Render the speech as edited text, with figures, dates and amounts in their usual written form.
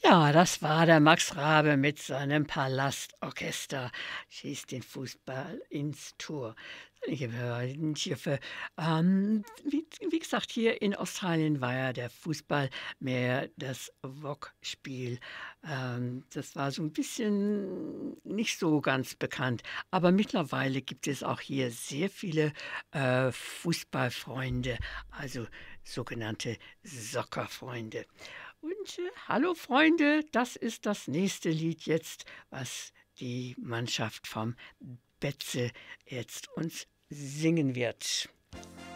Ja, das war der Max Raabe mit seinem Palastorchester, schießt den Fußball ins Tor. Wie gesagt, hier in Australien war ja der Fußball mehr das Wok-Spiel. Das war so ein bisschen nicht so ganz bekannt, aber mittlerweile gibt es auch hier sehr viele Fußballfreunde, also sogenannte Soccerfreunde. Und hallo Freunde, das ist das nächste Lied jetzt, was die Mannschaft vom Betze jetzt uns singen wird.